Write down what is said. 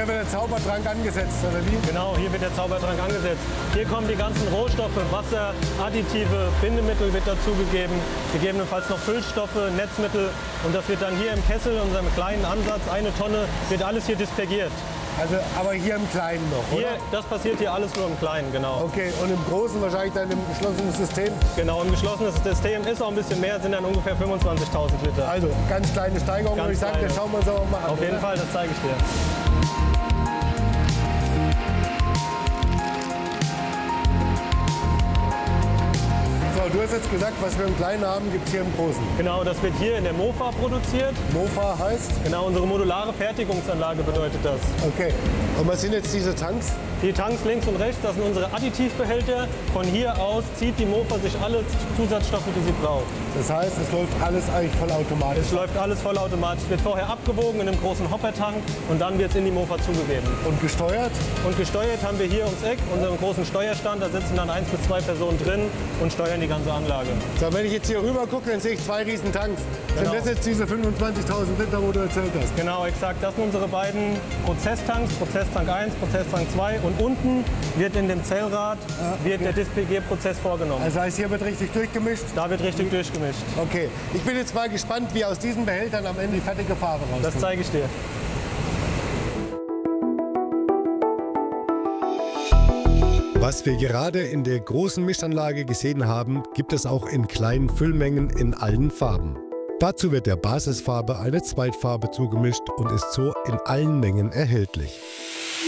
hier wird der Zaubertrank angesetzt, oder wie? Genau, hier wird der Zaubertrank angesetzt. Hier kommen die ganzen Rohstoffe, Wasser, Additive, Bindemittel wird dazugegeben, gegebenenfalls noch Füllstoffe, Netzmittel. Und das wird dann hier im Kessel, unserem kleinen Ansatz, 1 Tonne, wird alles hier dispergiert. Also, aber hier im Kleinen noch, Hier, oder? das passiert hier alles nur im Kleinen, genau. Okay, und im Großen wahrscheinlich dann im geschlossenen System? Genau, ein geschlossenes System ist auch ein bisschen mehr, sind dann ungefähr 25.000 Liter. Also, ganz kleine Steigerung, würde ich sagen, das schauen wir uns aber mal an. Auf jeden oder? Fall, das zeige ich dir. So, du hast jetzt gesagt, was wir im Kleinen haben, gibt es hier im Großen. Genau, das wird hier in der Mofa produziert. Mofa heißt? Genau, unsere modulare Fertigungsanlage bedeutet das. Okay. Und was sind jetzt diese Tanks? Die Tanks links und rechts, das sind unsere Additivbehälter. Von hier aus zieht die Mofa sich alle Zusatzstoffe, die sie braucht. Das heißt, es läuft alles eigentlich vollautomatisch. Es läuft alles vollautomatisch. Wird vorher abgewogen in einem großen Hoppertank und dann wird es in die Mofa zugegeben. Und gesteuert? Und gesteuert haben wir hier ums Eck, unseren großen Steuerstand. Da sitzen dann 1 bis 2 Personen drin und steuern die ganze Anlage. So, wenn ich jetzt hier rüber gucke, dann sehe ich 2 riesen Tanks. Genau. Sind das jetzt diese 25.000 Liter, wo du erzählt hast? Genau, exakt. Das sind unsere beiden Prozesstanks, Prozesstank 1, Prozesstank 2. Und unten wird in dem Zellrad der Dispergierprozess vorgenommen. Das heißt, hier wird richtig durchgemischt? Da wird richtig durchgemischt. Okay. Ich bin jetzt mal gespannt, wie aus diesen Behältern am Ende die fertige Farbe rauskommt. Das zeige ich dir. Was wir gerade in der großen Mischanlage gesehen haben, gibt es auch in kleinen Füllmengen in allen Farben. Dazu wird der Basisfarbe eine Zweitfarbe zugemischt und ist so in allen Mengen erhältlich.